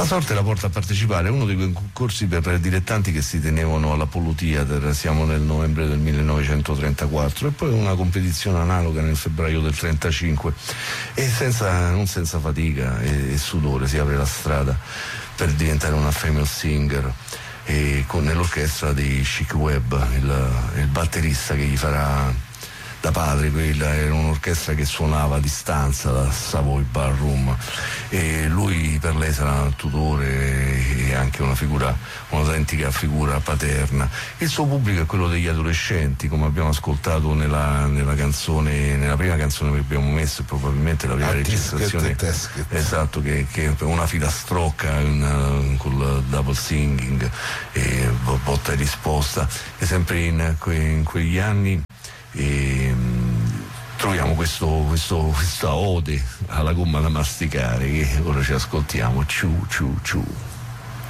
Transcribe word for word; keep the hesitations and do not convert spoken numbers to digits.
La sorte la porta a partecipare a uno dei concorsi per dilettanti che si tenevano all'Apollo Theater, siamo nel novembre del millenovecentotrentaquattro, e poi una competizione analoga nel febbraio del trentacinque, e senza, non senza fatica e, e sudore si apre la strada per diventare una female singer, e con nell'orchestra di Chic Webb, il, il batterista che gli farà da padre. Quella era un'orchestra che suonava a distanza da Savoy Ballroom, e lui per lei sarà un tutore e anche una figura, un'autentica figura paterna. Il suo pubblico è quello degli adolescenti, come abbiamo ascoltato nella, nella canzone, nella prima canzone che abbiamo messo, e probabilmente la prima registrazione, esatto, che, che è una filastrocca una, col double singing e botta e risposta, e sempre in, que, in quegli anni. E troviamo questo, questo, questa ode alla gomma da masticare che ora ci ascoltiamo. Ciu ciu ciu.